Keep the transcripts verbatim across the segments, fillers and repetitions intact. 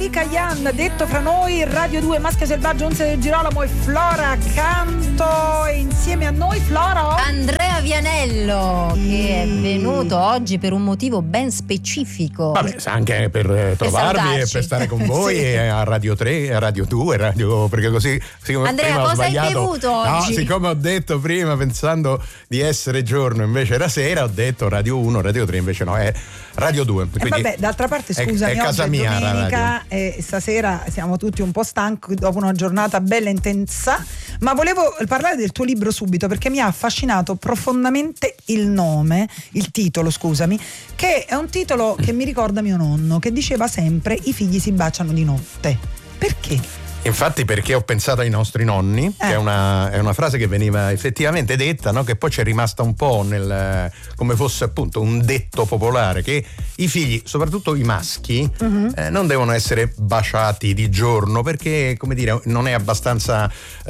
Malika Yan, detto fra noi Radio due, Maschio Selvaggio, Onze del Girolamo e Flora Canto, e insieme a noi Flora Andrea Vianello, che è venuto oggi per un motivo ben specifico. Vabbè, anche per trovarvi e per stare con voi. Sì. E a Radio tre, a Radio due, Radio, perché così siccome Andrea, prima ho cosa sbagliato, hai bevuto oggi? No, siccome ho detto prima pensando di essere giorno invece era sera, ho detto Radio uno, Radio tre invece no, è Radio due. E vabbè, d'altra parte scusami, è, è casa oggi mia, è domenica e stasera siamo tutti un po' stanchi dopo una giornata bella intensa, ma volevo parlare del tuo libro subito perché mi ha affascinato profondamente il nome, il titolo scusami, che è un titolo che mi ricorda mio nonno, che diceva sempre i figli si baciano di notte. Perché? Infatti, perché ho pensato ai nostri nonni, eh. che è una, è una frase che veniva effettivamente detta, no? Che poi c'è rimasta un po' nel, come fosse appunto un detto popolare, che i figli, soprattutto i maschi, uh-huh. eh, non devono essere baciati di giorno perché, come dire, non è abbastanza,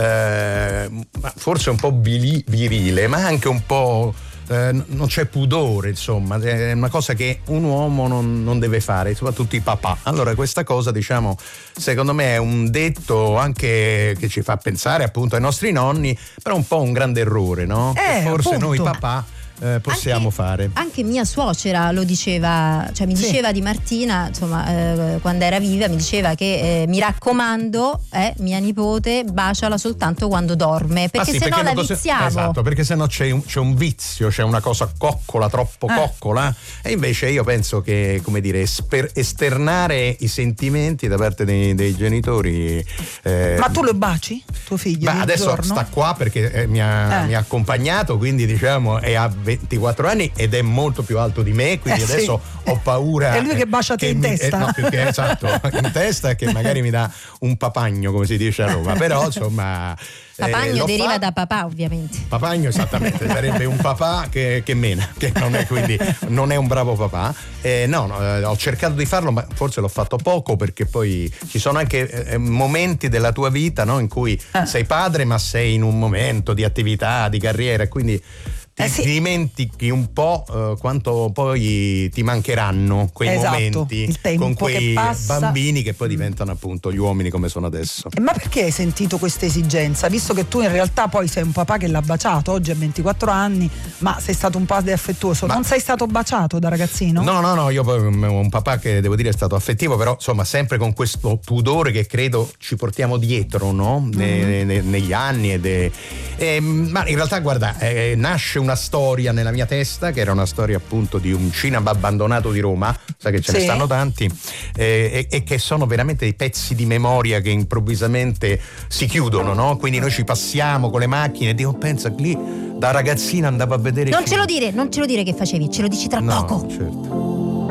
eh, forse un po' virile, ma anche un po'... Eh, non c'è pudore, insomma, è una cosa che un uomo non, non deve fare, soprattutto i papà. Allora questa cosa, diciamo, secondo me è un detto anche che ci fa pensare appunto ai nostri nonni, però un po' un grande errore, no? Eh, forse appunto. Noi papà Eh, possiamo anche, fare. Anche mia suocera lo diceva, cioè mi sì. diceva di Martina, insomma, eh, quando era viva, mi diceva che eh, mi raccomando, eh, mia nipote baciala soltanto quando dorme, perché ah, sì, se no la cose, viziavo. Esatto, perché se no c'è un, c'è un vizio, c'è una cosa coccola, troppo eh. coccola, e invece io penso che, come dire, esper, esternare i sentimenti da parte dei, dei genitori. Eh, Ma tu lo baci, tuo figlio? Beh, adesso giorno? sta qua perché eh, mi, ha, eh. mi ha accompagnato, quindi diciamo è a ventiquattro anni ed è molto più alto di me, quindi eh sì. adesso ho paura. È lui che bacia te in mi, testa. Eh, no, più che, esatto, in testa, e che magari mi dà un papagno, come si dice a Roma, però insomma. Papagno eh, deriva fa... da papà, ovviamente. Papagno, esattamente, sarebbe un papà che, che mena, che non è, quindi non è un bravo papà. Eh, no, no, ho cercato di farlo, ma forse l'ho fatto poco, perché poi ci sono anche eh, momenti della tua vita, no, in cui ah. sei padre, ma sei in un momento di attività, di carriera, e quindi ti, eh sì. ti dimentichi un po' eh, quanto poi ti mancheranno quei esatto, momenti con quei bambini che poi diventano appunto gli uomini come sono adesso. Ma perché hai sentito questa esigenza? Visto che tu in realtà poi sei un papà che l'ha baciato, oggi ha ventiquattro anni, ma sei stato un padre affettuoso, ma non sei stato baciato da ragazzino? No, no, no, io poi un papà che devo dire è stato affettivo, però insomma sempre con questo pudore che credo ci portiamo dietro, no? Mm-hmm. Ne, ne, negli anni ed è, eh, ma in realtà guarda, eh, nasce una storia nella mia testa che era una storia appunto di un cinema abbandonato di Roma, sai che ce sì. ne stanno tanti, eh, e, e che sono veramente dei pezzi di memoria che improvvisamente si chiudono, no? Quindi noi ci passiamo con le macchine e dico, pensa lì da ragazzina andavo a vedere non film. ce lo dire, non ce lo dire che facevi, ce lo dici tra no, poco. Certo.